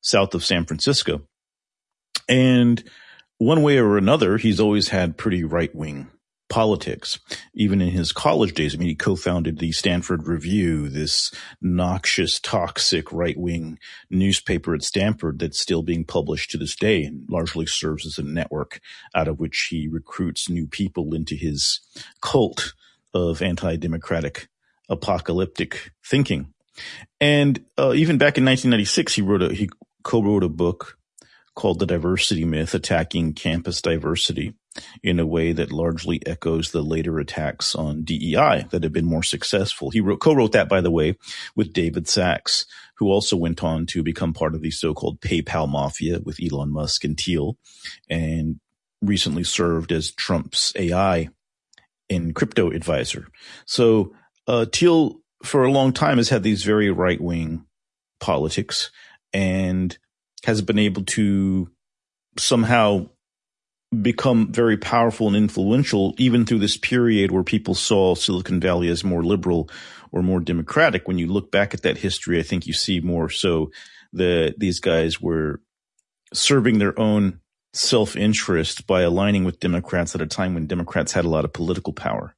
south of San Francisco. And one way or another, he's always had pretty right-wing politics, even in his college days. I mean, he co-founded the Stanford Review, this noxious, toxic right-wing newspaper at Stanford that's still being published to this day and largely serves as a network out of which he recruits new people into his cult of anti-democratic apocalyptic thinking. And even back in 1996, he co-wrote a book called The Diversity Myth, Attacking Campus Diversity in a way that largely echoes the later attacks on DEI that have been more successful. He co-wrote that, by the way, with David Sacks, who also went on to become part of the so-called PayPal mafia with Elon Musk and Thiel, and recently served as Trump's AI and crypto advisor. So Thiel, for a long time, has had these very right-wing politics and has been able to somehow become very powerful and influential even through this period where people saw Silicon Valley as more liberal or more democratic. When you look back at that history, I think you see more so that these guys were serving their own self-interest by aligning with Democrats at a time when Democrats had a lot of political power.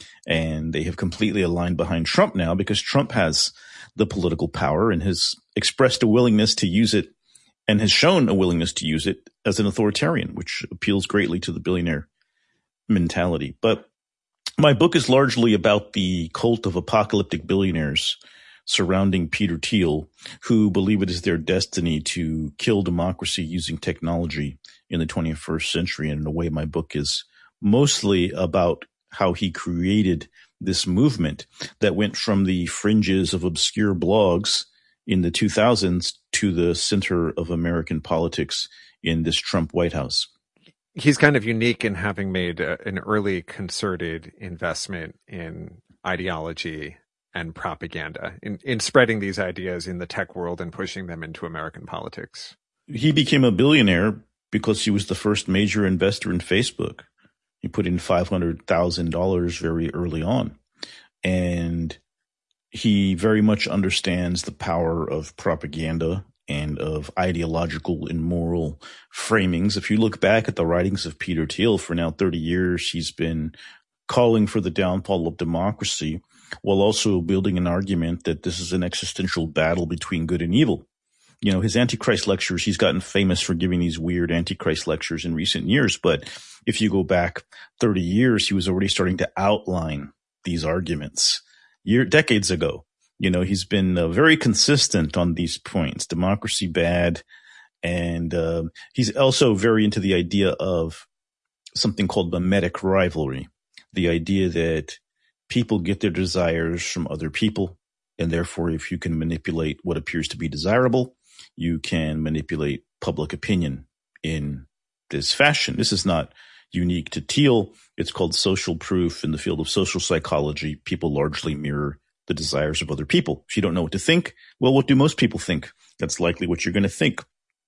And they have completely aligned behind Trump now because Trump has the political power and has expressed a willingness to use it and has shown a willingness to use it as an authoritarian, which appeals greatly to the billionaire mentality. But my book is largely about the cult of apocalyptic billionaires surrounding Peter Thiel, who believe it is their destiny to kill democracy using technology in the 21st century. And in a way, my book is mostly about how he created this movement that went from the fringes of obscure blogs in the 2000s to the center of American politics in this Trump White House. He's kind of unique in having made an early concerted investment in ideology and propaganda, in spreading these ideas in the tech world and pushing them into American politics. He became a billionaire because he was the first major investor in Facebook. He put in $500,000 very early on. And he very much understands the power of propaganda and of ideological and moral framings. If you look back at the writings of Peter Thiel, for now 30 years, he's been calling for the downfall of democracy while also building an argument that this is an existential battle between good and evil. You know, his Antichrist lectures, he's gotten famous for giving these weird Antichrist lectures in recent years. But if you go back 30 years, he was already starting to outline these arguments decades ago. You know, he's been very consistent on these points. Democracy bad. And he's also very into the idea of something called mimetic rivalry. The idea that people get their desires from other people. And therefore, if you can manipulate what appears to be desirable, you can manipulate public opinion in this fashion. This is not unique to Thiel. It's called social proof. In the field of social psychology, people largely mirror the desires of other people. If you don't know what to think, well, what do most people think? That's likely what you're going to think.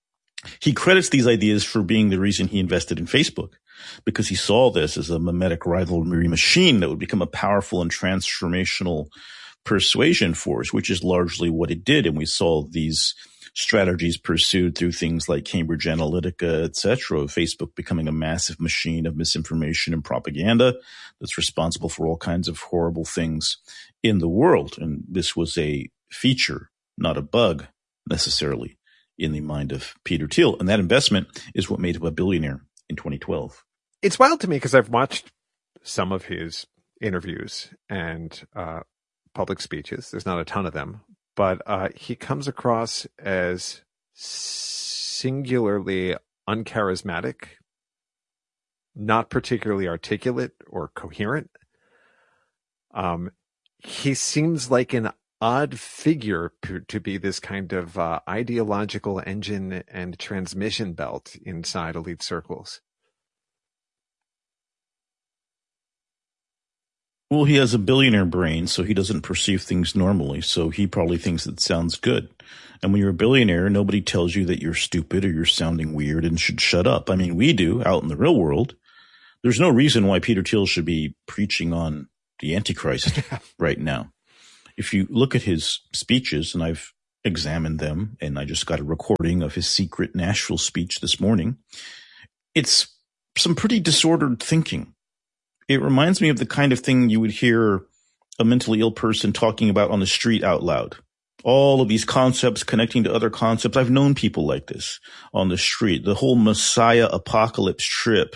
He credits these ideas for being the reason he invested in Facebook, because he saw this as a mimetic rivalry machine that would become a powerful and transformational persuasion force, which is largely what it did. And we saw these strategies pursued through things like Cambridge Analytica, etc., of Facebook becoming a massive machine of misinformation and propaganda that's responsible for all kinds of horrible things in the world. And this was a feature, not a bug necessarily, in the mind of Peter Thiel. And that investment is what made him a billionaire in 2012. It's wild to me because I've watched some of his interviews and public speeches. There's not a ton of them. But he comes across as singularly uncharismatic, not particularly articulate or coherent. He seems like an odd figure to be this kind of ideological engine and transmission belt inside elite circles. Well, he has a billionaire brain, so he doesn't perceive things normally. So he probably thinks it sounds good. And when you're a billionaire, nobody tells you that you're stupid or you're sounding weird and should shut up. I mean, we do out in the real world. There's no reason why Peter Thiel should be preaching on the Antichrist right now. If you look at his speeches, and I've examined them, and I just got a recording of his secret Nashville speech this morning. It's some pretty disordered thinking. It reminds me of the kind of thing you would hear a mentally ill person talking about on the street out loud. All of these concepts connecting to other concepts. I've known people like this on the street. The whole Messiah apocalypse trip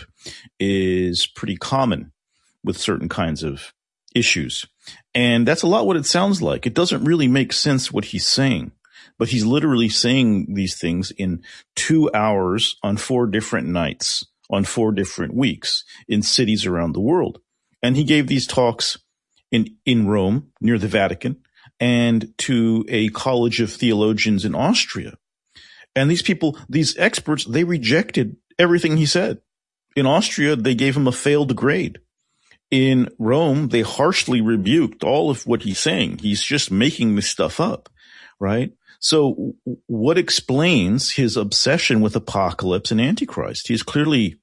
is pretty common with certain kinds of issues. And that's a lot what it sounds like. It doesn't really make sense what he's saying, but he's literally saying these things in 2 hours on 4 different nights, on 4 different weeks in cities around the world. And he gave these talks in Rome near the Vatican and to a college of theologians in Austria. And these people, these experts, they rejected everything he said. In Austria, they gave him a failed grade. In Rome, they harshly rebuked all of what he's saying. He's just making this stuff up, right? So what explains his obsession with apocalypse and Antichrist? He's clearly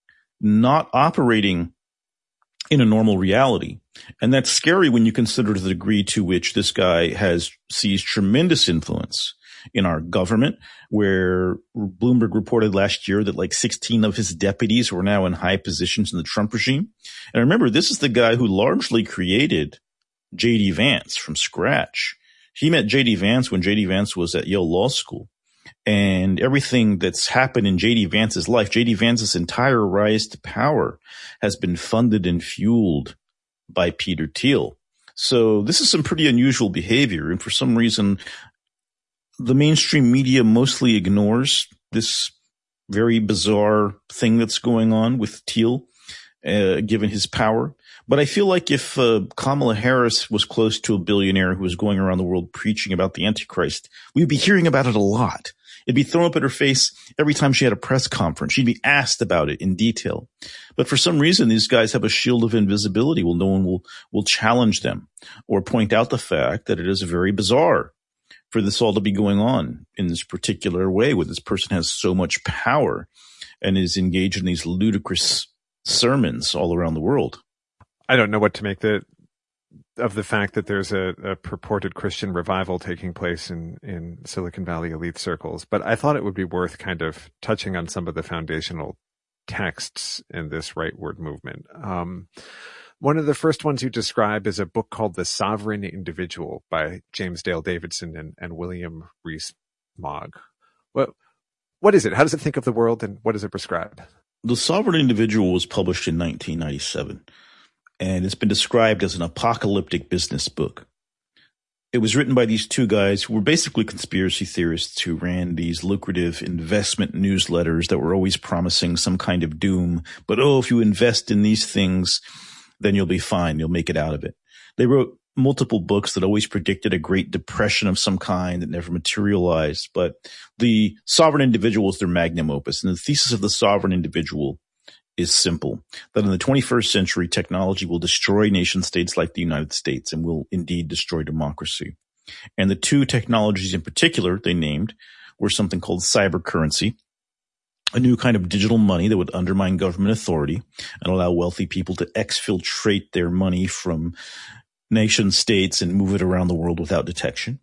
not operating in a normal reality. And that's scary when you consider the degree to which this guy has seized tremendous influence in our government, where Bloomberg reported last year that like 16 of his deputies were now in high positions in the Trump regime. And remember, this is the guy who largely created J.D. Vance from scratch. He met J.D. Vance when J.D. Vance was at Yale Law School. And everything that's happened in J.D. Vance's life, J.D. Vance's entire rise to power has been funded and fueled by Peter Thiel. So this is some pretty unusual behavior. And for some reason, the mainstream media mostly ignores this very bizarre thing that's going on with Thiel, given his power. But I feel like if Kamala Harris was close to a billionaire who was going around the world preaching about the Antichrist, we'd be hearing about it a lot. It'd be thrown up at her face every time she had a press conference. She'd be asked about it in detail. But for some reason, these guys have a shield of invisibility. Well, no one will challenge them or point out the fact that it is very bizarre for this all to be going on in this particular way, where this person has so much power and is engaged in these ludicrous sermons all around the world. I don't know what to make of the fact that there's a purported Christian revival taking place in Silicon Valley elite circles, but I thought it would be worth kind of touching on some of the foundational texts in this rightward movement. One of the first ones you describe is a book called The Sovereign Individual by James Dale Davidson and William Rees-Mogg. What is it? How does it think of the world, and what does it prescribe? The Sovereign Individual was published in 1997. And it's been described as an apocalyptic business book. It was written by these two guys who were basically conspiracy theorists who ran these lucrative investment newsletters that were always promising some kind of doom. But, if you invest in these things, then you'll be fine. You'll make it out of it. They wrote multiple books that always predicted a Great Depression of some kind that never materialized. But the Sovereign Individual is their magnum opus. And the thesis of the Sovereign Individual is simple, that in the 21st century, technology will destroy nation states like the United States and will indeed destroy democracy. And the two technologies in particular they named were something called cyber currency, a new kind of digital money that would undermine government authority and allow wealthy people to exfiltrate their money from nation states and move it around the world without detection.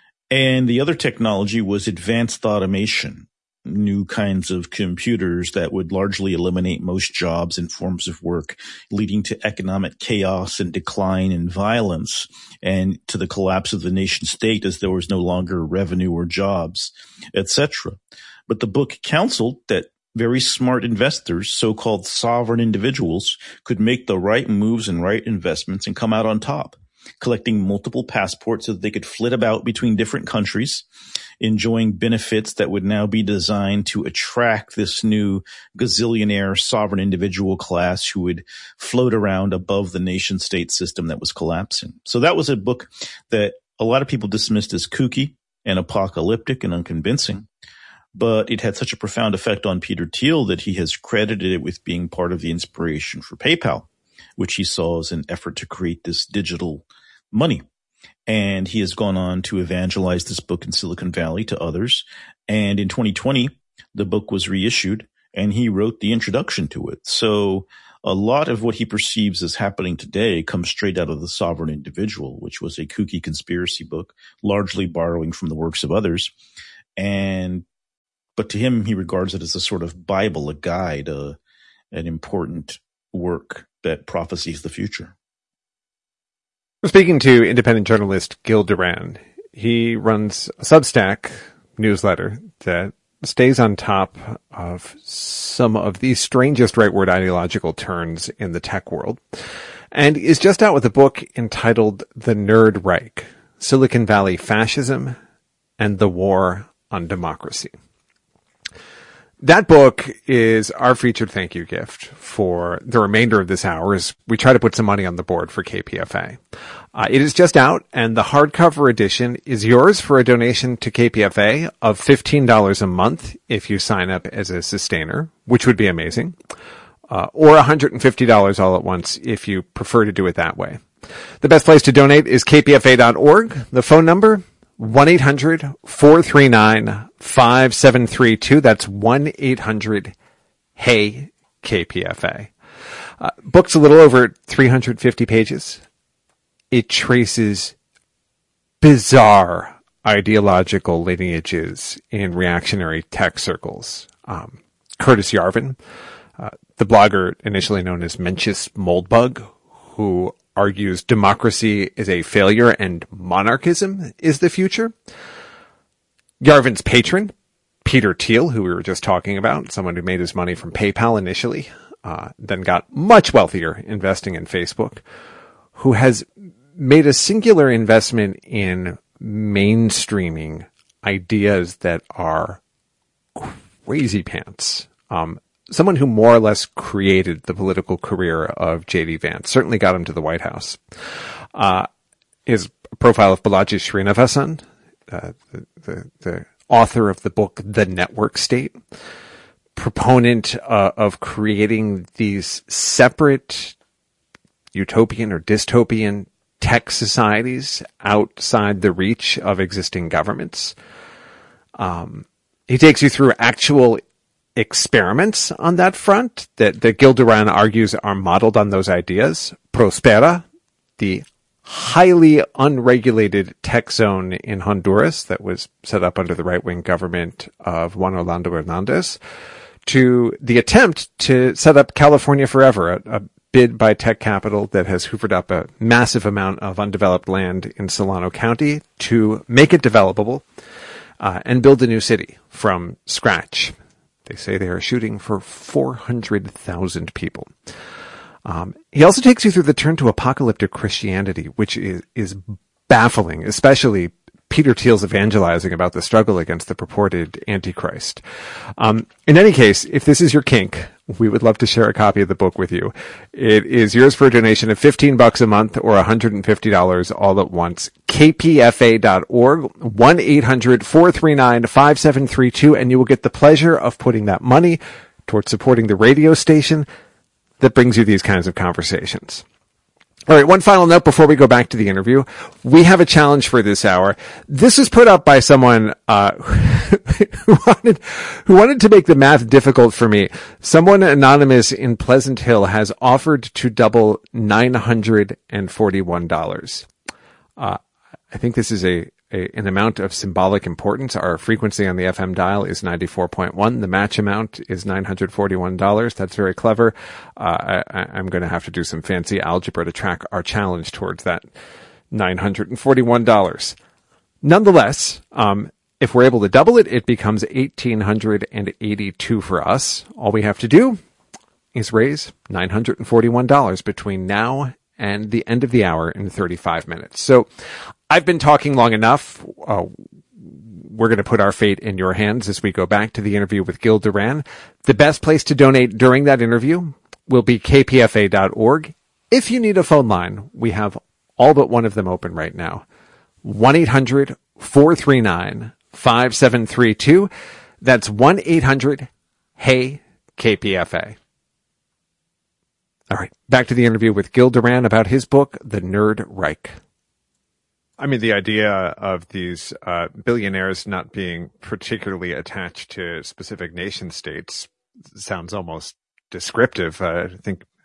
And the other technology was advanced automation, new kinds of computers that would largely eliminate most jobs and forms of work, leading to economic chaos and decline and violence, and to the collapse of the nation state as there was no longer revenue or jobs, etc. But the book counseled that very smart investors, so-called sovereign individuals, could make the right moves and right investments and come out on top, collecting multiple passports so that they could flit about between different countries, enjoying benefits that would now be designed to attract this new gazillionaire sovereign individual class who would float around above the nation state system that was collapsing. So that was a book that a lot of people dismissed as kooky and apocalyptic and unconvincing. But it had such a profound effect on Peter Thiel that he has credited it with being part of the inspiration for PayPal, which he saw as an effort to create this digital money. And he has gone on to evangelize this book in Silicon Valley to others. And in 2020, the book was reissued and he wrote the introduction to it. So a lot of what he perceives as happening today comes straight out of The Sovereign Individual, which was a kooky conspiracy book, largely borrowing from the works of others. But to him, he regards it as a sort of Bible, a guide, an important work that prophesies the future. Speaking to independent journalist Gil Duran, he runs a Substack newsletter that stays on top of some of the strangest rightward ideological turns in the tech world, and is just out with a book entitled The Nerd Reich, Silicon Valley Fascism and the War on Democracy. That book is our featured thank you gift for the remainder of this hour as we try to put some money on the board for KPFA. It is just out, and the hardcover edition is yours for a donation to KPFA of $15 a month if you sign up as a sustainer, which would be amazing, or $150 all at once if you prefer to do it that way. The best place to donate is kpfa.org. The phone number, 1-800-439-5732. That's 1-800-HEY-KPFA. Book's a little over 350 pages. It traces bizarre ideological lineages in reactionary tech circles. Curtis Yarvin, the blogger initially known as Mencius Moldbug, who argues democracy is a failure and monarchism is the future. Yarvin's patron, Peter Thiel, who we were just talking about, someone who made his money from PayPal initially, then got much wealthier investing in Facebook, who has made a singular investment in mainstreaming ideas that are crazy pants. Someone who more or less created the political career of J.D. Vance, certainly got him to the White House. His profile of Balaji Srinivasan, the author of the book The Network State, proponent of creating these separate utopian or dystopian tech societies outside the reach of existing governments. He takes you through actual experiments on that front that Gil Duran argues are modeled on those ideas. Prospera, the highly unregulated tech zone in Honduras that was set up under the right-wing government of Juan Orlando Hernandez, to the attempt to set up California Forever, a bid by tech capital that has hoovered up a massive amount of undeveloped land in Solano County to make it developable and build a new city from scratch. They say they are shooting for 400,000 people. He also takes you through the turn to apocalyptic Christianity, which is baffling, especially Peter Thiel's evangelizing about the struggle against the purported Antichrist. In any case, if this is your kink, we would love to share a copy of the book with you. It is yours for a donation of $15 a month or $150 all at once. KPFA.org, 1-800-439-5732, and you will get the pleasure of putting that money towards supporting the radio station that brings you these kinds of conversations. All right, one final note before we go back to the interview. We have a challenge for this hour. This was put up by someone who wanted to make the math difficult for me. Someone anonymous in Pleasant Hill has offered to double $941. I think this is an amount of symbolic importance. Our frequency on the FM dial is 94.1. The match amount is $941. That's very clever. I'm going to have to do some fancy algebra to track our challenge towards that $941. Nonetheless, if we're able to double it, it becomes $1,882 for us. All we have to do is raise $941 between now and the end of the hour in 35 minutes. So I've been talking long enough. We're going to put our fate in your hands as we go back to the interview with Gil Duran. The best place to donate during that interview will be kpfa.org. If you need a phone line, we have all but one of them open right now. 1-800-439-5732. That's 1-800-HEY-KPFA. All right, back to the interview with Gil Duran about his book, The Nerd Reich. I mean, the idea of these billionaires not being particularly attached to specific nation states sounds almost descriptive. I think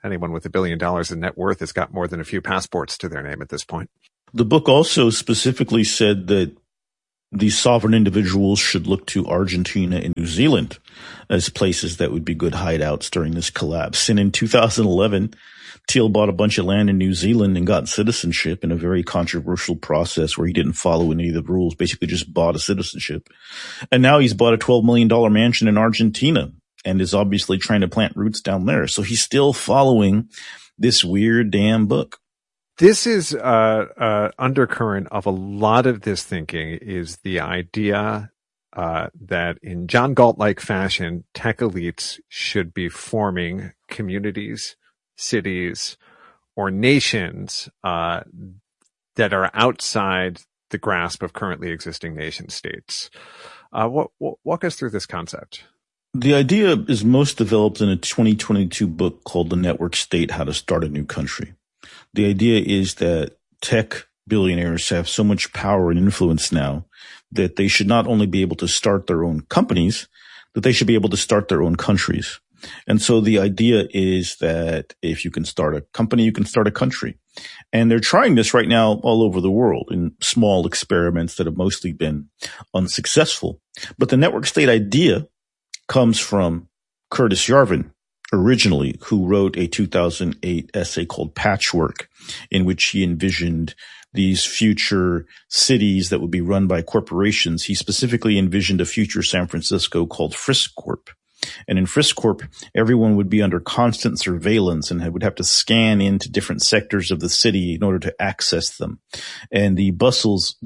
anyone with $1 billion in net worth has got more than a few passports to their name at this point. The book also specifically said that these sovereign individuals should look to Argentina and New Zealand as places that would be good hideouts during this collapse. And in 2011, Thiel bought a bunch of land in New Zealand and got citizenship in a very controversial process where he didn't follow any of the rules, basically just bought a citizenship. And now he's bought a $12 million mansion in Argentina and is obviously trying to plant roots down there. So he's still following this weird damn book. This is undercurrent of a lot of this thinking is the idea that in John Galt-like fashion, tech elites should be forming communities, cities, or nations that are outside the grasp of currently existing nation states. Walk us through this concept. The idea is most developed in a 2022 book called The Network State: How to Start a New Country. The idea is that tech billionaires have so much power and influence now that they should not only be able to start their own companies, that they should be able to start their own countries. And so the idea is that if you can start a company, you can start a country. And they're trying this right now all over the world in small experiments that have mostly been unsuccessful. But the network state idea comes from Curtis Yarvin, originally, who wrote a 2008 essay called Patchwork, in which he envisioned these future cities that would be run by corporations. He specifically envisioned a future San Francisco called Friskcorp. And in Friskcorp, everyone would be under constant surveillance and would have to scan into different sectors of the city in order to access them. And the buses,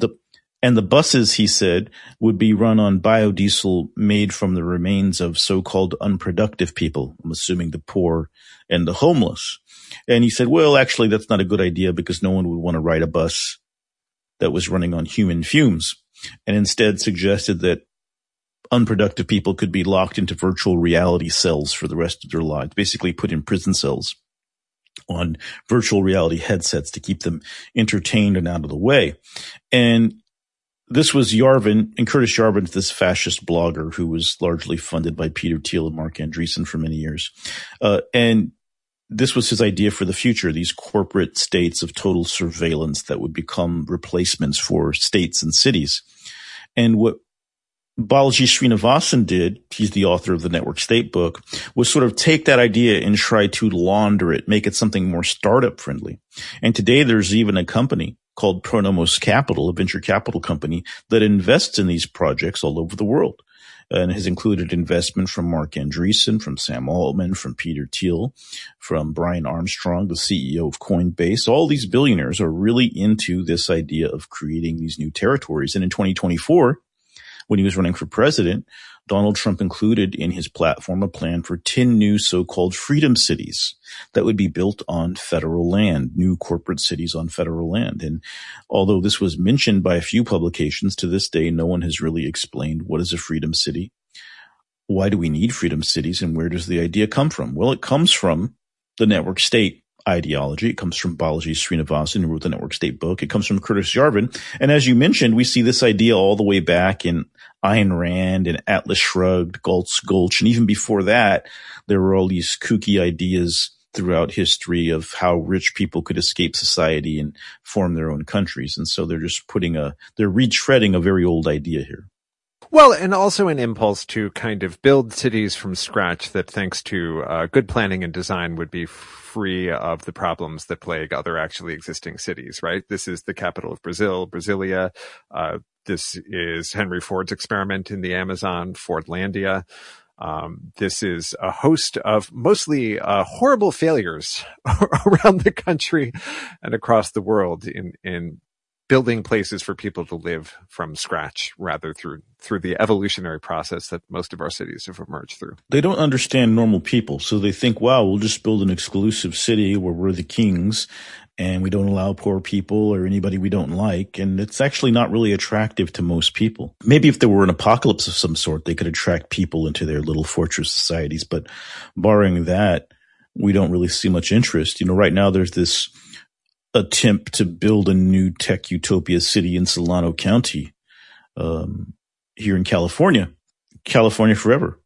he said, would be run on biodiesel made from the remains of so-called unproductive people. I'm assuming the poor and the homeless. And he said, well, actually, that's not a good idea because no one would want to ride a bus that was running on human fumes, and instead suggested that unproductive people could be locked into virtual reality cells for the rest of their lives, basically put in prison cells on virtual reality headsets to keep them entertained and out of the way. And this was Yarvin, and Curtis Yarvin's this fascist blogger who was largely funded by Peter Thiel and Marc Andreessen for many years. And this was his idea for the future, these corporate states of total surveillance that would become replacements for states and cities. And what Balaji Srinivasan did, he's the author of the Network State book, was sort of take that idea and try to launder it, make it something more startup friendly. And today there's even a company called Pronomos Capital, a venture capital company that invests in these projects all over the world and has included investment from Marc Andreessen, from Sam Altman, from Peter Thiel, from Brian Armstrong, the CEO of Coinbase. All these billionaires are really into this idea of creating these new territories. And in 2024, when he was running for president, Donald Trump included in his platform a plan for 10 new so-called freedom cities that would be built on federal land, new corporate cities on federal land. And although this was mentioned by a few publications, to this day, no one has really explained what is a freedom city, why do we need freedom cities, and where does the idea come from? Well, it comes from the network state ideology. It comes from Balaji Srinivasan, who wrote the Network State book. It comes from Curtis Yarvin. And as you mentioned, we see this idea all the way back in Ayn Rand and Atlas Shrugged, Galt's Gulch. And even before that, there were all these kooky ideas throughout history of how rich people could escape society and form their own countries. And so they're just they're retreading a very old idea here. Well, and also an impulse to kind of build cities from scratch that, thanks to good planning and design, would be free of the problems that plague other actually existing cities, right? This is the capital of Brazil, Brasilia. This is Henry Ford's experiment in the Amazon, Fordlandia. This is a host of mostly horrible failures around the country and across the world in building places for people to live from scratch, rather through the evolutionary process that most of our cities have emerged through. They don't understand normal people, so they think, wow, we'll just build an exclusive city where we're the kings and we don't allow poor people or anybody we don't like. And it's actually not really attractive to most people. Maybe if there were an apocalypse of some sort, they could attract people into their little fortress societies. But barring that, we don't really see much interest. Right now there's this attempt to build a new tech utopia city in Solano County, here in California forever.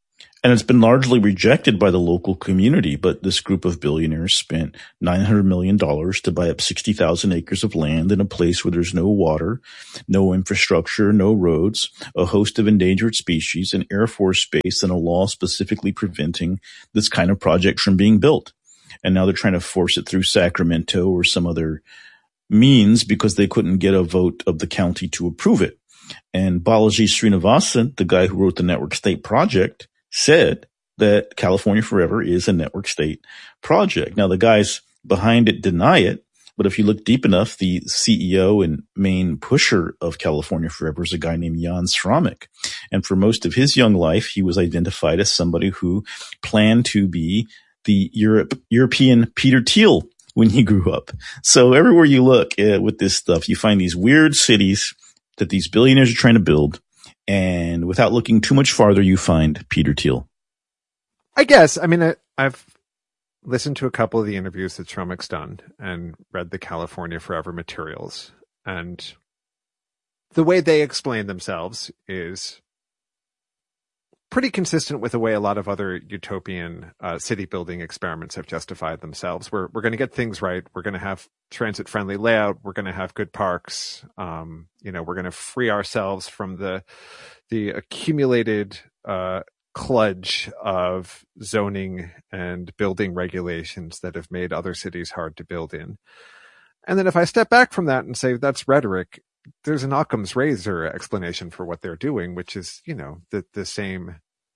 And it's been largely rejected by the local community. But this group of billionaires spent $900 million to buy up 60,000 acres of land in a place where there's no water, no infrastructure, no roads, a host of endangered species, an Air Force base, and a law specifically preventing this kind of project from being built. And now they're trying to force it through Sacramento or some other means because they couldn't get a vote of the county to approve it. And Balaji Srinivasan, the guy who wrote the Network State Project, said that California Forever is a network state project. Now, the guys behind it deny it, but if you look deep enough, the CEO and main pusher of California Forever is a guy named Jan Sramik. And for most of his young life, he was identified as somebody who planned to be the European Peter Thiel when he grew up. So everywhere you look with this stuff, you find these weird cities that these billionaires are trying to build. And without looking too much farther, you find Peter Thiel. I guess. I mean, I've listened to a couple of the interviews that Shrumik's done and read the California Forever materials. And the way they explain themselves is pretty consistent with the way a lot of other utopian city building experiments have justified themselves. We're going to get things right. We're going to have transit friendly layout. We're going to have good parks. We're going to free ourselves from the accumulated kludge of zoning and building regulations that have made other cities hard to build in. And then if I step back from that and say that's rhetoric, there's an Occam's razor explanation for what they're doing, which is, the same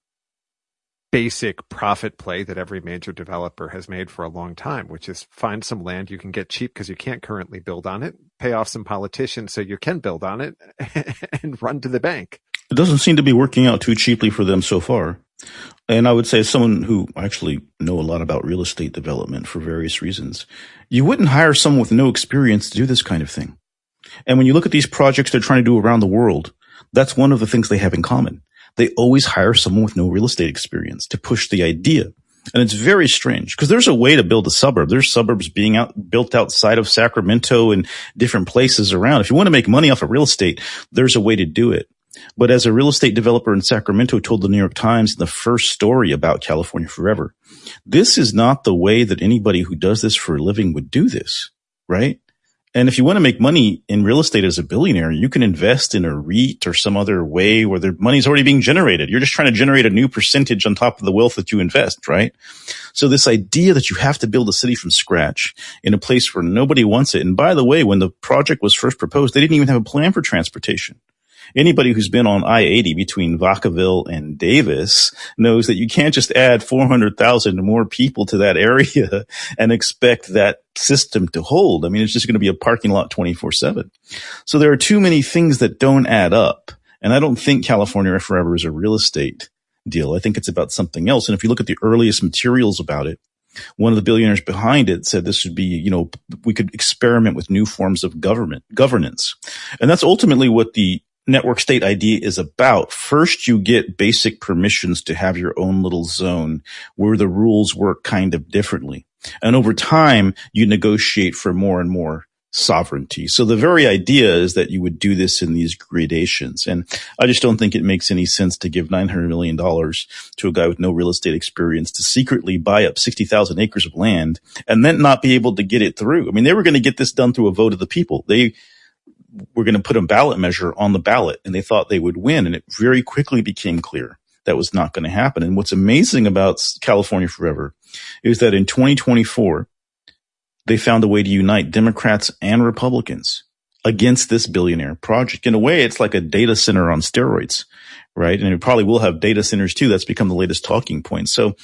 basic profit play that every major developer has made for a long time, which is find some land you can get cheap because you can't currently build on it, pay off some politicians so you can build on it, and run to the bank. It doesn't seem to be working out too cheaply for them so far. And I would say, as someone who actually know a lot about real estate development for various reasons, you wouldn't hire someone with no experience to do this kind of thing. And when you look at these projects they're trying to do around the world, that's one of the things they have in common. They always hire someone with no real estate experience to push the idea. And it's very strange because there's a way to build a suburb. There's suburbs being built outside of Sacramento and different places around. If you want to make money off of real estate, there's a way to do it. But as a real estate developer in Sacramento told the New York Times in the first story about California Forever, this is not the way that anybody who does this for a living would do this, right? And if you want to make money in real estate as a billionaire, you can invest in a REIT or some other way where the money's already being generated. You're just trying to generate a new percentage on top of the wealth that you invest, right? So this idea that you have to build a city from scratch in a place where nobody wants it. And by the way, when the project was first proposed, they didn't even have a plan for transportation. Anybody who's been on I-80 between Vacaville and Davis knows that you can't just add 400,000 more people to that area and expect that system to hold. I mean, it's just going to be a parking lot 24/7. So there are too many things that don't add up. And I don't think California Forever is a real estate deal. I think it's about something else. And if you look at the earliest materials about it, one of the billionaires behind it said this would be, we could experiment with new forms of governance. And that's ultimately what the network state idea is about. First, you get basic permissions to have your own little zone where the rules work kind of differently. And over time, you negotiate for more and more sovereignty. So the very idea is that you would do this in these gradations. And I just don't think it makes any sense to give $900 million to a guy with no real estate experience to secretly buy up 60,000 acres of land and then not be able to get it through. I mean, they were going to get this done through a vote of the people. They were going to put a ballot measure on the ballot and they thought they would win. And it very quickly became clear that was not going to happen. And what's amazing about California Forever is that in 2024, they found a way to unite Democrats and Republicans against this billionaire project. In a way, it's like a data center on steroids, right? And it probably will have data centers too. That's become the latest talking point. So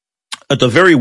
at the very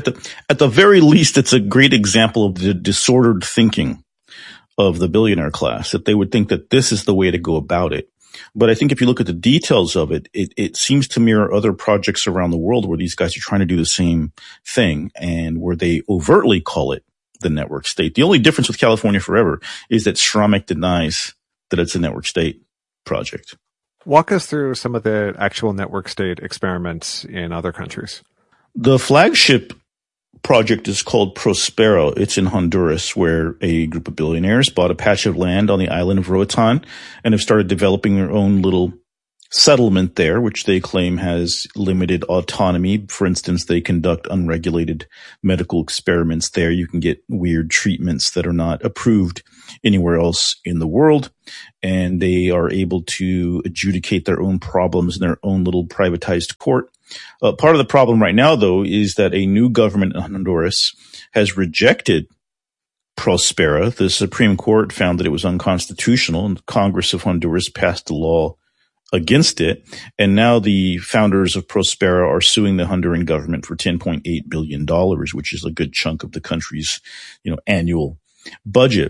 least, it's a great example of the disordered thinking of the billionaire class, that they would think that this is the way to go about it. But I think if you look at the details of it, it seems to mirror other projects around the world where these guys are trying to do the same thing and where they overtly call it the network state. The only difference with California Forever is that Sramik denies that it's a network state project. Walk us through some of the actual network state experiments in other countries. The flagship project is called Prospero. It's in Honduras, where a group of billionaires bought a patch of land on the island of Roatan and have started developing their own little settlement there, which they claim has limited autonomy. For instance, they conduct unregulated medical experiments there. You can get weird treatments that are not approved anywhere else in the world. And they are able to adjudicate their own problems in their own little privatized court. Part of the problem right now, though, is that a new government in Honduras has rejected Prospera. The Supreme Court found that it was unconstitutional, and the Congress of Honduras passed a law against it. And now the founders of Prospera are suing the Honduran government for $10.8 billion, which is a good chunk of the country's, annual budget.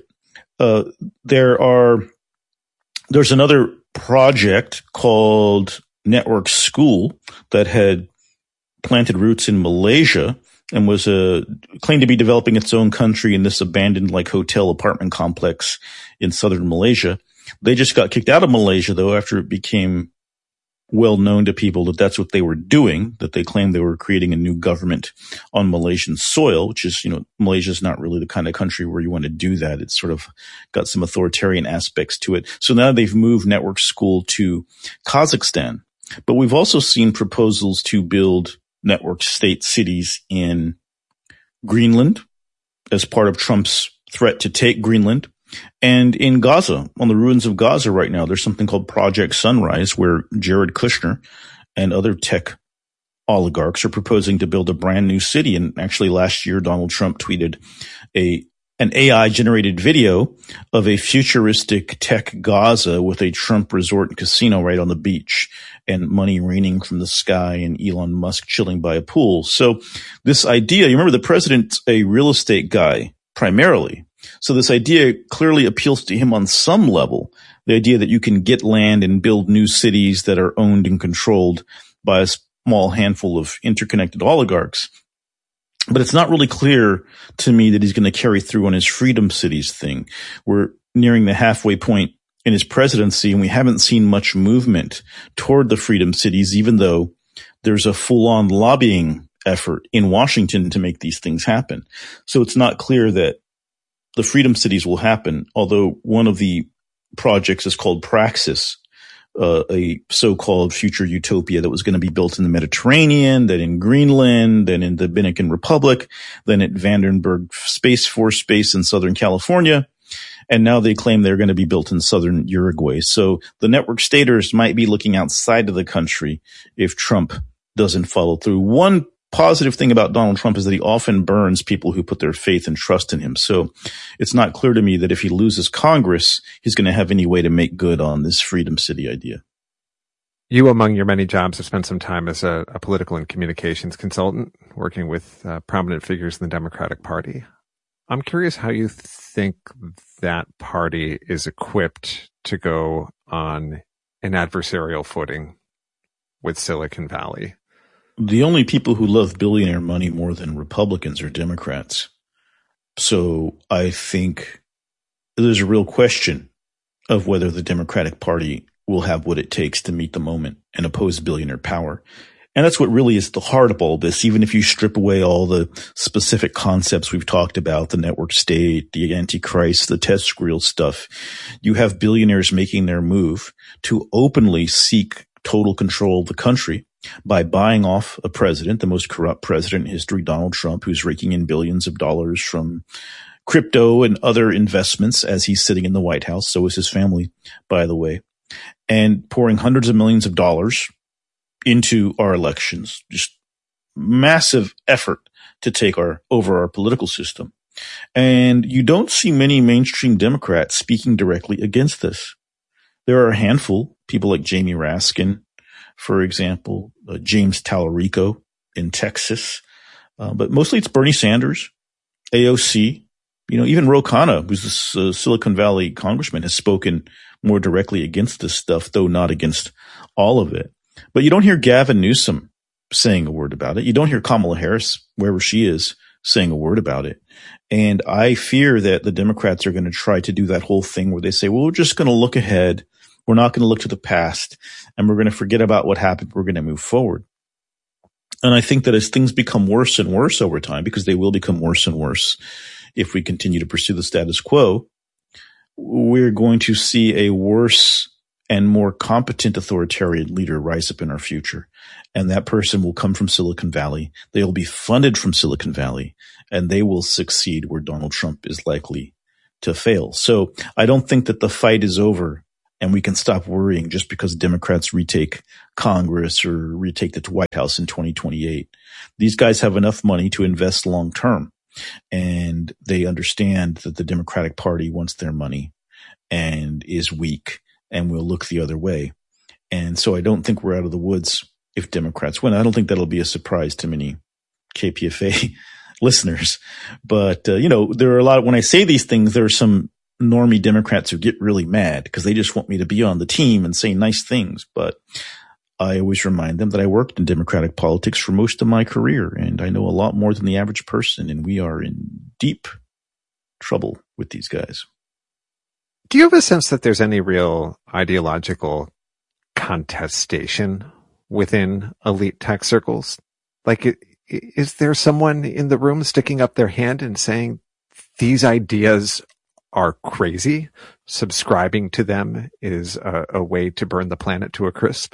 There's another project called Network School that had planted roots in Malaysia and was claimed to be developing its own country in this abandoned hotel apartment complex in southern Malaysia. They just got kicked out of Malaysia, though, after it became well known to people that that's what they were doing, that they claimed they were creating a new government on Malaysian soil, which is, Malaysia's not really the kind of country where you want to do that. It's sort of got some authoritarian aspects to it. So now they've moved Network School to Kazakhstan. But we've also seen proposals to build network state cities in Greenland as part of Trump's threat to take Greenland. And in Gaza, on the ruins of Gaza right now, there's something called Project Sunrise, where Jared Kushner and other tech oligarchs are proposing to build a brand new city. And actually last year, Donald Trump tweeted an AI-generated video of a futuristic tech Gaza with a Trump resort and casino right on the beach and money raining from the sky and Elon Musk chilling by a pool. So this idea, you remember the president's a real estate guy primarily. So this idea clearly appeals to him on some level, the idea that you can get land and build new cities that are owned and controlled by a small handful of interconnected oligarchs. But it's not really clear to me that he's going to carry through on his Freedom Cities thing. We're nearing the halfway point in his presidency, and we haven't seen much movement toward the Freedom Cities, even though there's a full-on lobbying effort in Washington to make these things happen. So it's not clear that the Freedom Cities will happen, although one of the projects is called Praxis, a so-called future utopia that was going to be built in the Mediterranean, then in Greenland, then in the Dominican Republic, then at Vandenberg Space Force Base in Southern California. And now they claim they're going to be built in southern Uruguay. So the network staters might be looking outside of the country if Trump doesn't follow through. One positive thing about Donald Trump is that he often burns people who put their faith and trust in him. So it's not clear to me that if he loses Congress, he's going to have any way to make good on this Freedom City idea. You, among your many jobs, have spent some time as a political and communications consultant, working with prominent figures in the Democratic Party. I'm curious how you think that party is equipped to go on an adversarial footing with Silicon Valley. The only people who love billionaire money more than Republicans are Democrats. So I think there's a real question of whether the Democratic Party will have what it takes to meet the moment and oppose billionaire power. And that's what really is the heart of all this. Even if you strip away all the specific concepts we've talked about, the network state, the Antichrist, the test screel stuff, you have billionaires making their move to openly seek total control of the country by buying off a president, the most corrupt president in history, Donald Trump, who's raking in billions of dollars from crypto and other investments as he's sitting in the White House. So is his family, by the way, and pouring hundreds of millions of dollars into our elections. Just massive effort to take over our political system. And you don't see many mainstream Democrats speaking directly against this. There are a handful, people like Jamie Raskin, for example, James Tallarico in Texas. But mostly it's Bernie Sanders, AOC, even Ro Khanna, who's the Silicon Valley congressman, has spoken more directly against this stuff, though not against all of it. But you don't hear Gavin Newsom saying a word about it. You don't hear Kamala Harris, wherever she is, saying a word about it. And I fear that the Democrats are going to try to do that whole thing where they say, well, we're just going to look ahead. We're not going to look to the past, and we're going to forget about what happened. We're going to move forward. And I think that as things become worse and worse over time, because they will become worse and worse if we continue to pursue the status quo, we're going to see a worse and more competent authoritarian leader rise up in our future. And that person will come from Silicon Valley. They will be funded from Silicon Valley, and they will succeed where Donald Trump is likely to fail. So I don't think that the fight is over and we can stop worrying just because Democrats retake Congress or retake the White House in 2028. These guys have enough money to invest long term, and they understand that the Democratic Party wants their money and is weak and will look the other way. And so I don't think we're out of the woods if Democrats win. I don't think that'll be a surprise to many KPFA listeners. But, there are a lot of, when I say these things, there are some normie Democrats who get really mad because they just want me to be on the team and say nice things. But I always remind them that I worked in Democratic politics for most of my career, and I know a lot more than the average person, and we are in deep trouble with these guys. Do you have a sense that there's any real ideological contestation within elite tech circles? Like, is there someone in the room sticking up their hand and saying these ideas are crazy? Subscribing to them is a way to burn the planet to a crisp?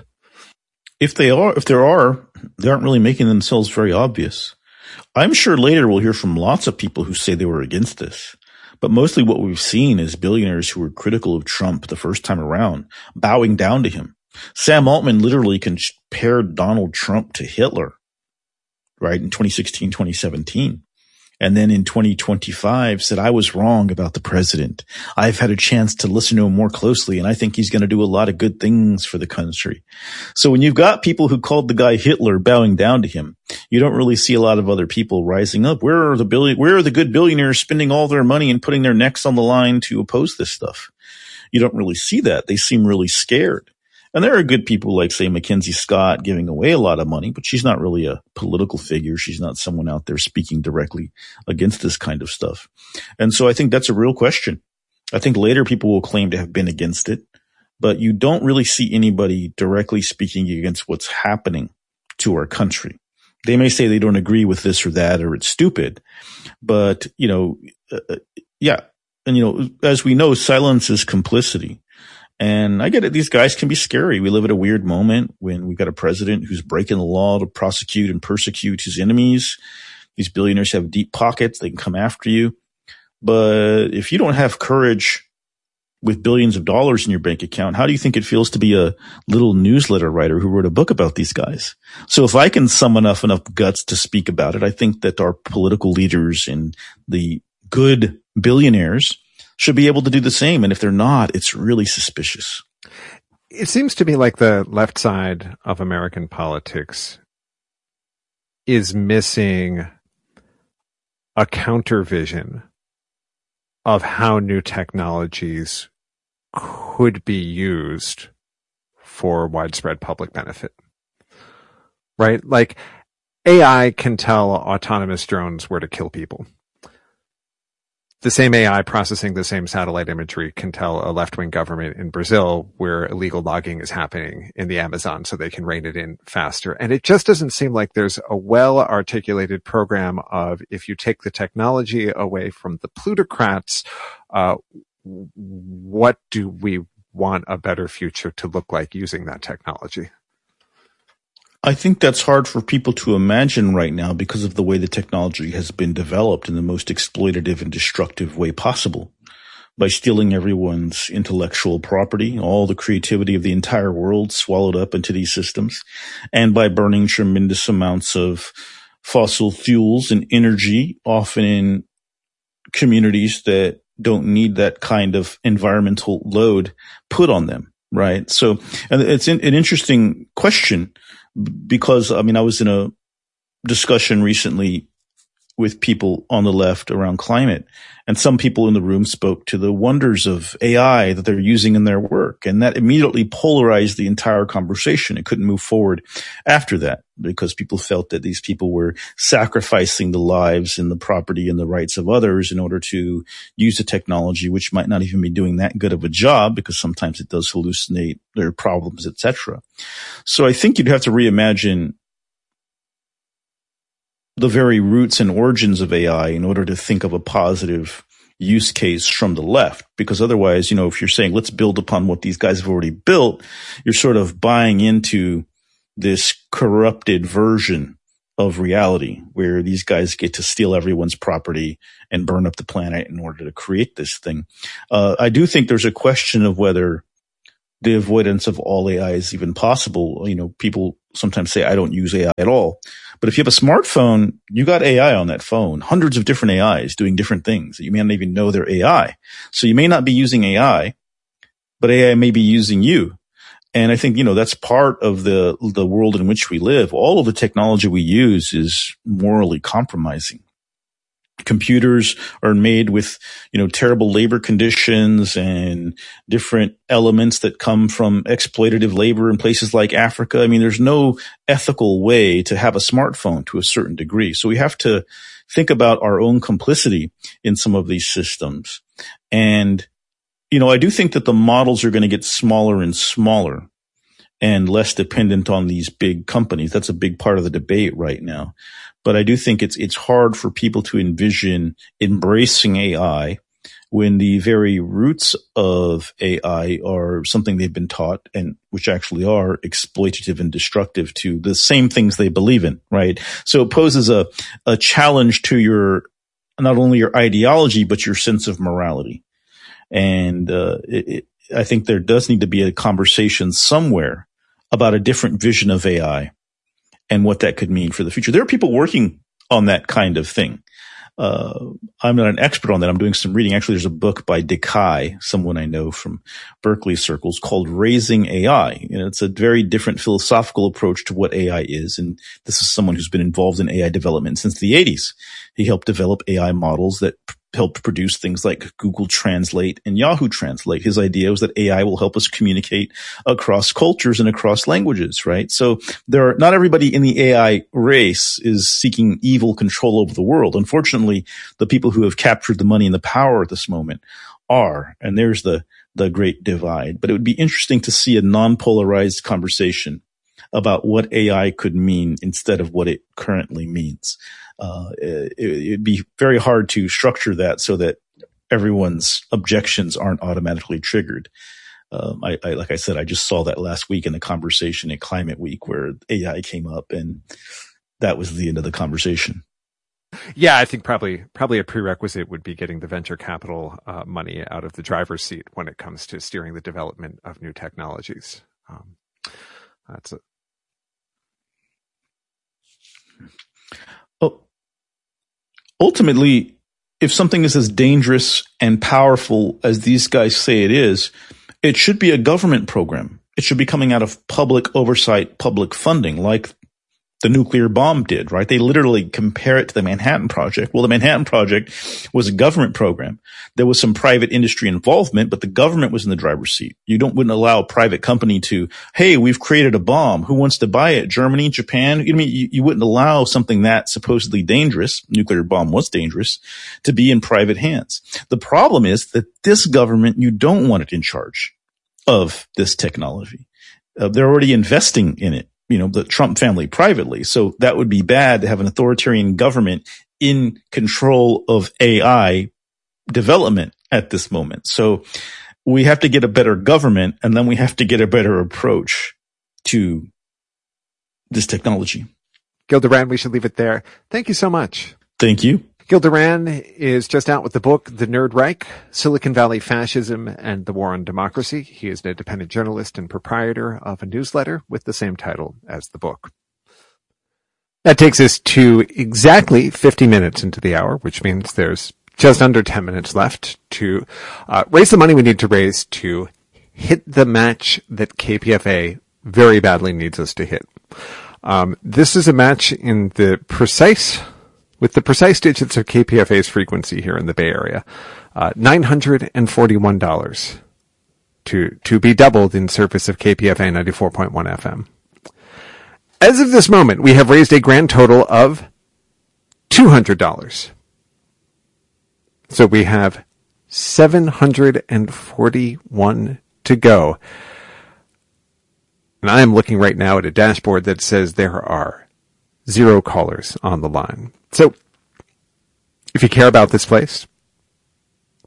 If there are, they aren't really making themselves very obvious. I'm sure later we'll hear from lots of people who say they were against this. But mostly what we've seen is billionaires who were critical of Trump the first time around bowing down to him. Sam Altman literally compared Donald Trump to Hitler, right, in 2016, 2017. And then in 2025 said, I was wrong about the president. I've had a chance to listen to him more closely, and I think he's going to do a lot of good things for the country. So when you've got people who called the guy Hitler bowing down to him, you don't really see a lot of other people rising up. Where are the good billionaires spending all their money and putting their necks on the line to oppose this stuff? You don't really see that. They seem really scared. And there are good people like, say, Mackenzie Scott giving away a lot of money, but she's not really a political figure. She's not someone out there speaking directly against this kind of stuff. And so I think that's a real question. I think later people will claim to have been against it, but you don't really see anybody directly speaking against what's happening to our country. They may say they don't agree with this or that, or it's stupid, but, yeah. And, as we know, silence is complicity. And I get it. These guys can be scary. We live at a weird moment when we've got a president who's breaking the law to prosecute and persecute his enemies. These billionaires have deep pockets. They can come after you. But if you don't have courage with billions of dollars in your bank account, how do you think it feels to be a little newsletter writer who wrote a book about these guys? So if I can summon enough guts to speak about it, I think that our political leaders and the good billionaires should be able to do the same. And if they're not, it's really suspicious. It seems to me like the left side of American politics is missing a counter vision of how new technologies could be used for widespread public benefit. Right? Like, AI can tell autonomous drones where to kill people. The same AI processing the same satellite imagery can tell a left-wing government in Brazil where illegal logging is happening in the Amazon so they can rein it in faster. And it just doesn't seem like there's a well-articulated program of, if you take the technology away from the plutocrats, what do we want a better future to look like using that technology? I think that's hard for people to imagine right now because of the way the technology has been developed in the most exploitative and destructive way possible, by stealing everyone's intellectual property, all the creativity of the entire world swallowed up into these systems, and by burning tremendous amounts of fossil fuels and energy, often in communities that don't need that kind of environmental load put on them, right? So, and it's an interesting question. Because, I was in a discussion recently with people on the left around climate, and some people in the room spoke to the wonders of AI that they're using in their work. And that immediately polarized the entire conversation. It couldn't move forward after that because people felt that these people were sacrificing the lives and the property and the rights of others in order to use the technology, which might not even be doing that good of a job because sometimes it does hallucinate their problems, etc. So I think you'd have to reimagine the very roots and origins of AI in order to think of a positive use case from the left, because otherwise, if you're saying let's build upon what these guys have already built, you're sort of buying into this corrupted version of reality where these guys get to steal everyone's property and burn up the planet in order to create this thing. I do think there's a question of whether the avoidance of all AI is even possible. People sometimes say, I don't use AI at all. But if you have a smartphone, you got AI on that phone, hundreds of different AIs doing different things that you may not even know they're AI. So you may not be using AI, but AI may be using you. And I think, that's part of the world in which we live. All of the technology we use is morally compromising. Computers are made with, terrible labor conditions and different elements that come from exploitative labor in places like Africa. I mean, there's no ethical way to have a smartphone to a certain degree. So we have to think about our own complicity in some of these systems. And I do think that the models are going to get smaller and smaller and less dependent on these big companies. That's a big part of the debate right now. But I do think it's hard for people to envision embracing AI when the very roots of AI are something they've been taught, and which actually are exploitative and destructive to the same things they believe in, right? So it poses a challenge to not only your ideology, but your sense of morality. And I think there does need to be a conversation somewhere about a different vision of AI and what that could mean for the future. There are people working on that kind of thing. I'm not an expert on that. I'm doing some reading. Actually, there's a book by Decay, someone I know from Berkeley circles, called Raising AI. It's a very different philosophical approach to what AI is. And this is someone who's been involved in AI development since the 80s. He helped develop AI models that helped produce things like Google Translate and Yahoo Translate. His idea was that AI will help us communicate across cultures and across languages, right? So not everybody in the AI race is seeking evil control over the world. Unfortunately, the people who have captured the money and the power at this moment are, and there's the great divide. But it would be interesting to see a non-polarized conversation about what AI could mean instead of what it currently means. It'd be very hard to structure that so that everyone's objections aren't automatically triggered. Like I said, I just saw that last week in the conversation at Climate Week where AI came up, and that was the end of the conversation. Yeah, I think probably a prerequisite would be getting the venture capital money out of the driver's seat when it comes to steering the development of new technologies. That's it. Ultimately, if something is as dangerous and powerful as these guys say it is, it should be a government program. It should be coming out of public oversight, public funding, like the nuclear bomb did, right? They literally compare it to the Manhattan Project. Well, the Manhattan Project was a government program. There was some private industry involvement, but the government was in the driver's seat. You wouldn't allow a private company to, hey, we've created a bomb. Who wants to buy it? Germany, Japan? You wouldn't allow something that supposedly dangerous, nuclear bomb was dangerous, to be in private hands. The problem is that this government, you don't want it in charge of this technology. They're already investing in it. The Trump family privately. So that would be bad to have an authoritarian government in control of AI development at this moment. So we have to get a better government, and then we have to get a better approach to this technology. Gil Duran, we should leave it there. Thank you so much. Thank you. Gil Duran is just out with the book, The Nerd Reich, Silicon Valley Fascism and the War on Democracy. He is an independent journalist and proprietor of a newsletter with the same title as the book. That takes us to exactly 50 minutes into the hour, which means there's just under 10 minutes left to raise the money we need to raise to hit the match that KPFA very badly needs us to hit. This is a match in with the precise digits of KPFA's frequency here in the Bay Area, $941 to be doubled in service of KPFA 94.1 FM. As of this moment, we have raised a grand total of $200. So we have 741 to go. And I am looking right now at a dashboard that says there are 0 callers on the line. So, if you care about this place,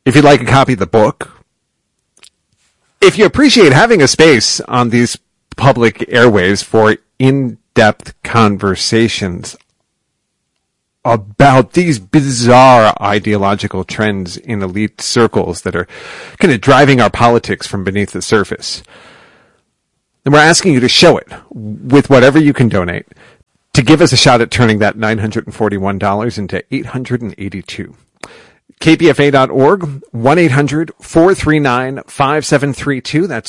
If you'd like a copy of the book, if you appreciate having a space on these public airways for in-depth conversations about these bizarre ideological trends in elite circles that are kind of driving our politics from beneath the surface, then we're asking you to show it with whatever you can donate to give us a shot at turning that $941 into $882. KPFA.org, 1-800-439-5732. That's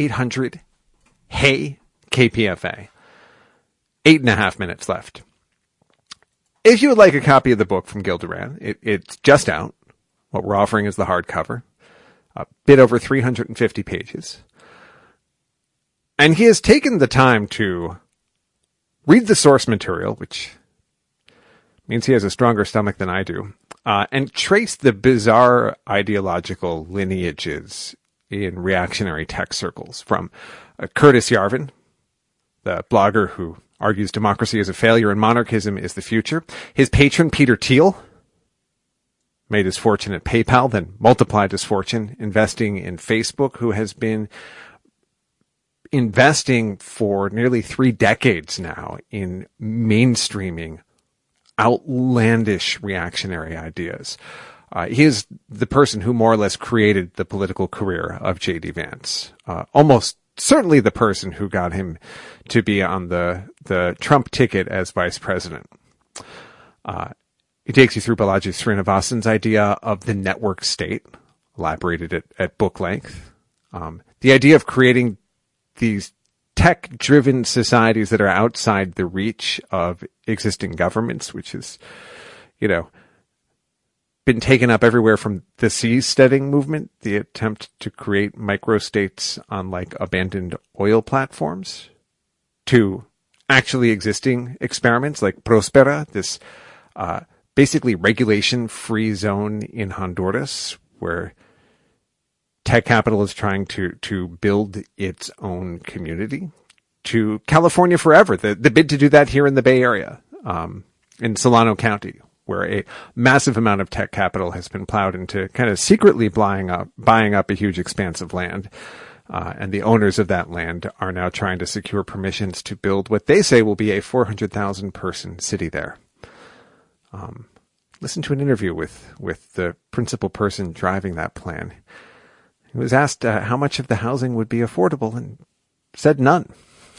1-800-HEY-KPFA. 8.5 minutes left. If you would like a copy of the book from Gil Duran, it's just out. What we're offering is the hardcover, a bit over 350 pages. And he has taken the time to read the source material, which means he has a stronger stomach than I do, and trace the bizarre ideological lineages in reactionary tech circles from Curtis Yarvin, the blogger who argues democracy is a failure and monarchism is the future. His patron, Peter Thiel, made his fortune at PayPal, then multiplied his fortune investing in Facebook, who has been investing for nearly 3 decades now in mainstreaming outlandish reactionary ideas. He is the person who more or less created the political career of J.D. Vance. Almost certainly the person who got him to be on the Trump ticket as vice president. He takes you through Balaji Srinivasan's idea of the network state, elaborated at book length. The idea of creating these tech-driven societies that are outside the reach of existing governments, which is, been taken up everywhere from the seasteading movement, the attempt to create microstates on abandoned oil platforms, to actually existing experiments like Prospera, this basically regulation-free zone in Honduras, where tech capital is trying to build its own community, to California Forever, the bid to do that here in the Bay Area, in Solano County, where a massive amount of tech capital has been plowed into kind of secretly buying up a huge expanse of land. And the owners of that land are now trying to secure permissions to build what they say will be a 400,000 person city there. Listen to an interview with the principal person driving that plan. He was asked how much of the housing would be affordable and said none.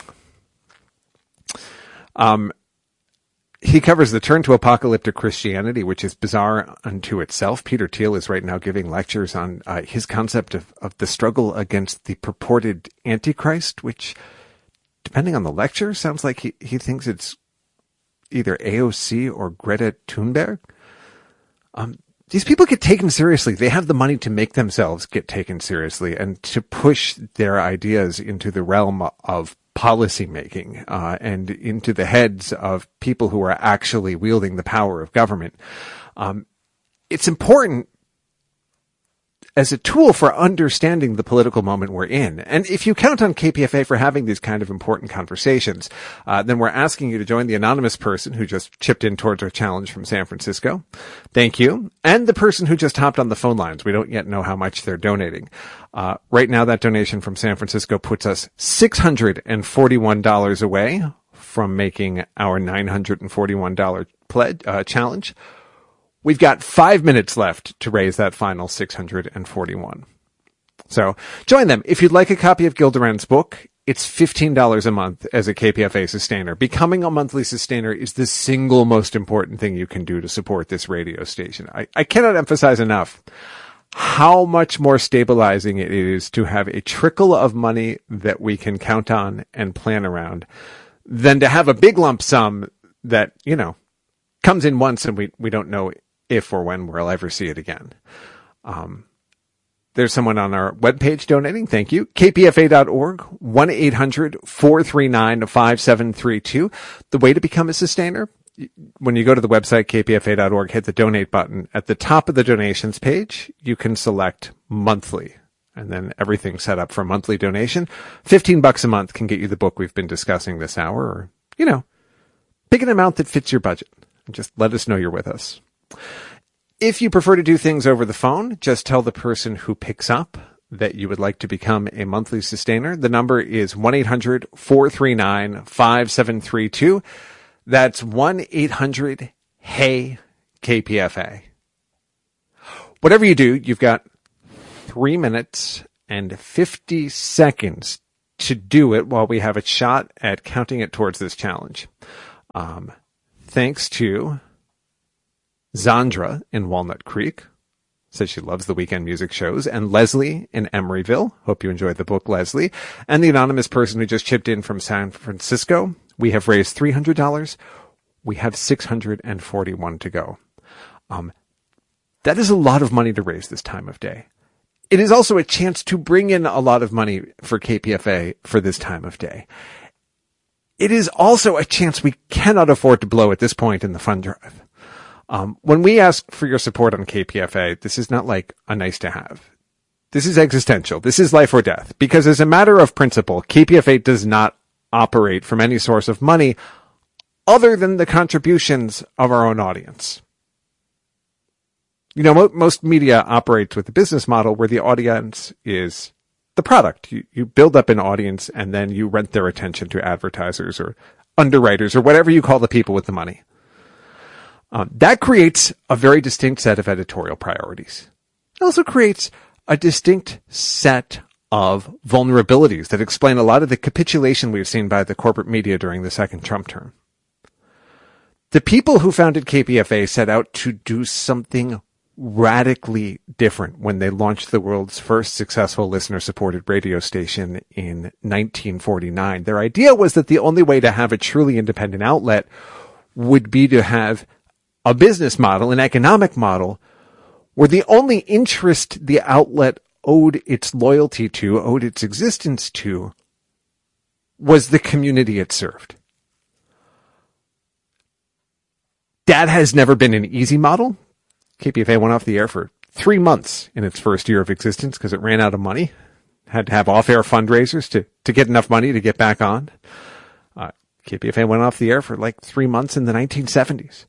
He covers the turn to apocalyptic Christianity, which is bizarre unto itself. Peter Thiel is right now giving lectures on his concept of the struggle against the purported Antichrist, which, depending on the lecture, sounds like he thinks it's either AOC or Greta Thunberg. These people get taken seriously. They have the money to make themselves get taken seriously and to push their ideas into the realm of policy making, and into the heads of people who are actually wielding the power of government. It's important as a tool for understanding the political moment we're in. And if you count on KPFA for having these kind of important conversations, then we're asking you to join the anonymous person who just chipped in towards our challenge from San Francisco. Thank you. And the person who just hopped on the phone lines. We don't yet know how much they're donating. Right now, that donation from San Francisco puts us $641 away from making our $941 pledge, challenge. We've got 5 minutes left to raise that final 641. So join them. If you'd like a copy of Gil Duran's book, it's $15 a month as a KPFA sustainer. Becoming a monthly sustainer is the single most important thing you can do to support this radio station. I cannot emphasize enough how much more stabilizing it is to have a trickle of money that we can count on and plan around than to have a big lump sum that, comes in once and we don't know if or when we'll ever see it again. There's someone on our webpage donating. Thank you. KPFA.org, 1-800-439-5732. The way to become a sustainer, when you go to the website, kpfa.org, hit the donate button. At the top of the donations page, you can select monthly, and then everything's set up for monthly donation. $15 a month can get you the book we've been discussing this hour, or, pick an amount that fits your budget and just let us know you're with us. If you prefer to do things over the phone, just tell the person who picks up that you would like to become a monthly sustainer. The number is 1-800-439-5732. That's 1-800-HEY-KPFA. Whatever you do, you've got 3 minutes and 50 seconds to do it while we have a shot at counting it towards this challenge. Thanks to Zandra in Walnut Creek, says she loves the weekend music shows, and Leslie in Emeryville. Hope you enjoyed the book, Leslie. And the anonymous person who just chipped in from San Francisco. We have raised $300. We have $641 to go. That is a lot of money to raise this time of day. It is also a chance to bring in a lot of money for KPFA for this time of day. It is also a chance we cannot afford to blow at this point in the fund drive. When we ask for your support on KPFA, this is not like a nice to have. This is existential. This is life or death. Because as a matter of principle, KPFA does not operate from any source of money other than the contributions of our own audience. You know, most media operates with a business model where the audience is the product. You build up an audience and then you rent their attention to advertisers or underwriters or whatever you call the people with the money. That creates a very distinct set of editorial priorities. It also creates a distinct set of vulnerabilities that explain a lot of the capitulation we've seen by the corporate media during the second Trump term. The people who founded KPFA set out to do something radically different when they launched the world's first successful listener-supported radio station in 1949. Their idea was that the only way to have a truly independent outlet would be to have a business model, an economic model, where the only interest the outlet owed its loyalty to, owed its existence to, was the community it served. That has never been an easy model. KPFA went off the air for 3 months in its first year of existence because it ran out of money. Had to have off-air fundraisers to get enough money to get back on. KPFA went off the air for like 3 months in the 1970s.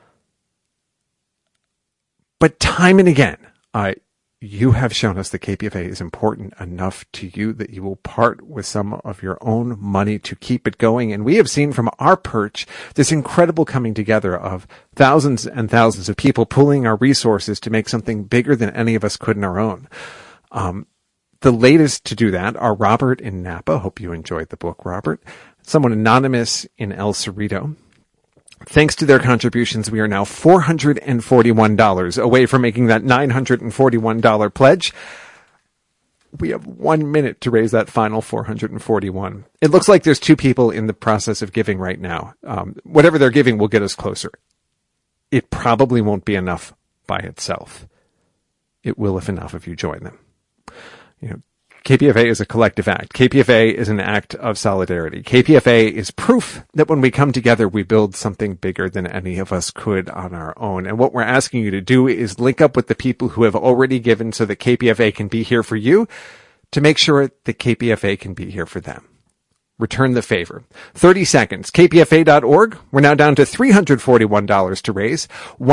But time and again, you have shown us that KPFA is important enough to you that you will part with some of your own money to keep it going. And we have seen from our perch this incredible coming together of thousands and thousands of people pooling our resources to make something bigger than any of us could in our own. The latest to do that are Robert in Napa. Hope you enjoyed the book, Robert. Someone anonymous in El Cerrito. Thanks to their contributions, we are now $441 away from making that $941 pledge. We have 1 minute to raise that final $441. It looks like there's 2 people in the process of giving right now. Whatever they're giving will get us closer. It probably won't be enough by itself. It will if enough of you join them. You know, KPFA is a collective act. KPFA is an act of solidarity. KPFA is proof that when we come together, we build something bigger than any of us could on our own. And what we're asking you to do is link up with the people who have already given so that KPFA can be here for you to make sure that KPFA can be here for them. Return the favor. 30 seconds. KPFA.org. We're now down to $341 to raise.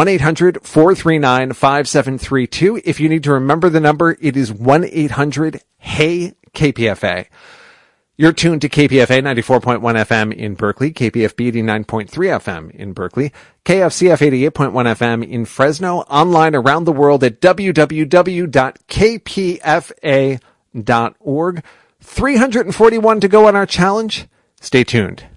1-800-439-5732. If you need to remember the number, it is 1-800-HEY-KPFA. You're tuned to KPFA 94.1 FM in Berkeley, KPFB 89.3 FM in Berkeley, KFCF 88.1 FM in Fresno, online around the world at www.kpfa.org. 341 to go on our challenge. Stay tuned.